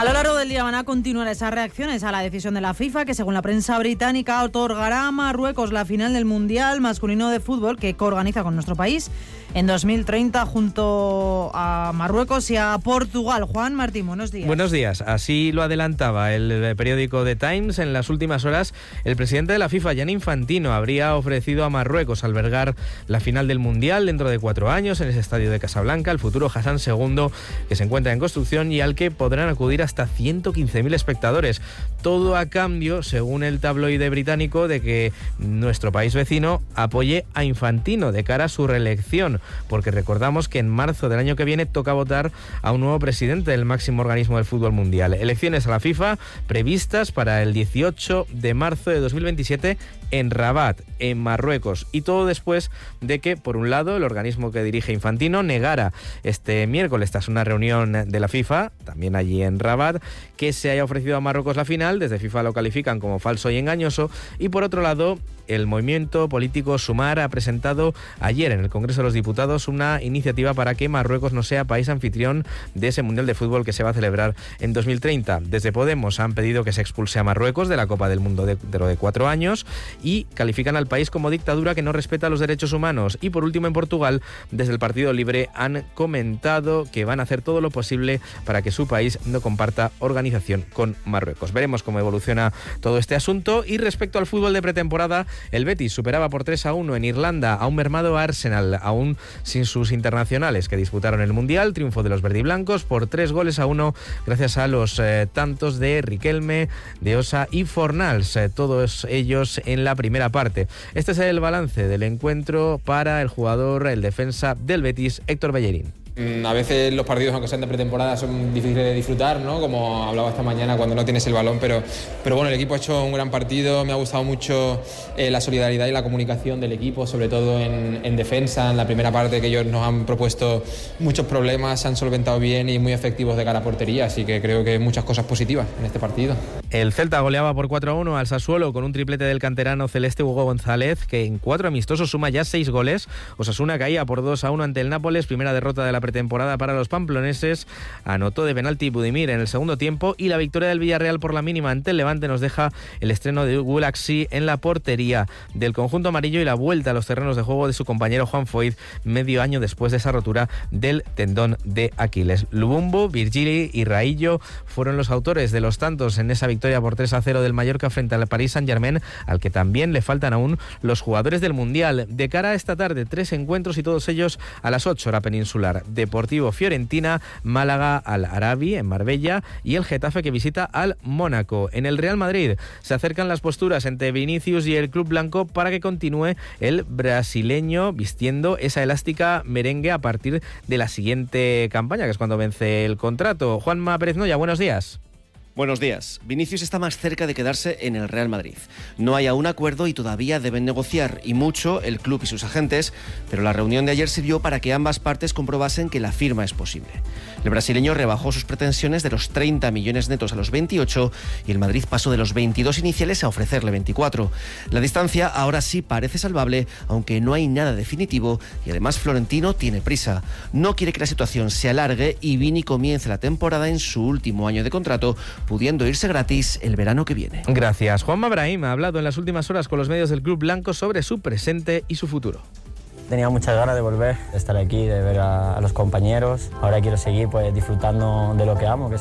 A lo largo del día van a continuar esas reacciones a la decisión de la FIFA, que según la prensa británica otorgará a Marruecos la final del Mundial masculino de fútbol que coorganiza con nuestro país en 2030 junto a Marruecos y a Portugal. Juan Martín, buenos días. Buenos días. Así lo adelantaba el periódico The Times. En las últimas horas, el presidente de la FIFA, Gianni Infantino, habría ofrecido a Marruecos albergar la final del Mundial dentro de 4 años en ese estadio de Casablanca, el futuro Hassan II, que se encuentra en construcción y al que podrán acudir hasta 115.000 espectadores. Todo a cambio, según el tabloide británico, de que nuestro país vecino apoye a Infantino de cara a su reelección, porque recordamos que en marzo del año que viene toca votar a un nuevo presidente del máximo organismo del fútbol mundial. Elecciones a la FIFA previstas para el 18 de marzo de 2027 en Rabat, en Marruecos, y todo después de que, por un lado, el organismo que dirige Infantino negara este miércoles, tras una reunión de la FIFA, también allí en Rabat, que se haya ofrecido a Marruecos la final. Desde FIFA lo califican como falso y engañoso, y por otro lado, el movimiento político Sumar ha presentado ayer en el Congreso de los Diputados una iniciativa para que Marruecos no sea país anfitrión de ese Mundial de Fútbol que se va a celebrar en 2030. Desde Podemos han pedido que se expulse a Marruecos de la Copa del Mundo dentro de 4 años y califican al país como dictadura que no respeta los derechos humanos. Y por último, en Portugal, desde el Partido Libre han comentado que van a hacer todo lo posible para que su país no comparta organización con Marruecos. Veremos cómo evoluciona todo este asunto. Y respecto al fútbol de pretemporada, el Betis superaba por 3-1 en Irlanda a un mermado Arsenal, aún sin sus internacionales que disputaron el Mundial. Triunfo de los verdiblancos por 3-1 gracias a los tantos de Riquelme, de Osa y Fornals, todos ellos en la primera parte. Este es el balance del encuentro para el jugador, el defensa del Betis, Héctor Bellerín. A veces los partidos, aunque sean de pretemporada, son difíciles de disfrutar, ¿no? Como hablaba esta mañana, cuando no tienes el balón, pero bueno, el equipo ha hecho un gran partido. Me ha gustado mucho la solidaridad y la comunicación del equipo, sobre todo en defensa, en la primera parte, que ellos nos han propuesto muchos problemas, se han solventado bien y muy efectivos de cara a portería, así que creo que muchas cosas positivas en este partido. El Celta goleaba por 4-1 al Sassuolo con un triplete del canterano celeste Hugo González, que en 4 amistosos suma ya 6 goles. Osasuna caía por 2-1 ante el Nápoles, primera derrota de la pretemporada para los pamploneses. Anotó de penalti Budimir en el segundo tiempo, y la victoria del Villarreal por la mínima ante el Levante nos deja el estreno de Gulaxi en la portería del conjunto amarillo y la vuelta a los terrenos de juego de su compañero Juan Foyth medio año después de esa rotura del tendón de Aquiles. Lubumbo, Virgili y Raillo fueron los autores de los tantos en esa victoria por 3-0 del Mallorca frente al Paris Saint-Germain, al que también le faltan aún los jugadores del Mundial. De cara a esta tarde, 3 encuentros y todos ellos a las 8 hora peninsular. Deportivo Fiorentina, Málaga al Arabi en Marbella y el Getafe que visita al Mónaco. En el Real Madrid se acercan las posturas entre Vinicius y el club blanco para que continúe el brasileño vistiendo esa elástica merengue a partir de la siguiente campaña, que es cuando vence el contrato. Juanma Pérez Noya, buenos días. Buenos días. Vinicius está más cerca de quedarse en el Real Madrid. No hay aún acuerdo y todavía deben negociar, y mucho el club y sus agentes, pero la reunión de ayer sirvió para que ambas partes comprobasen que la firma es posible. El brasileño rebajó sus pretensiones de los 30 millones netos a los 28 y el Madrid pasó de los 22 iniciales a ofrecerle 24. La distancia ahora sí parece salvable, aunque no hay nada definitivo, y además Florentino tiene prisa. No quiere que la situación se alargue y Vini comience la temporada en su último año de contrato, pudiendo irse gratis el verano que viene. Gracias. Juanma Brahim ha hablado en las últimas horas con los medios del club blanco sobre su presente y su futuro. Tenía muchas ganas de volver, de estar aquí, de ver a los compañeros. Ahora quiero seguir disfrutando de lo que amo, que es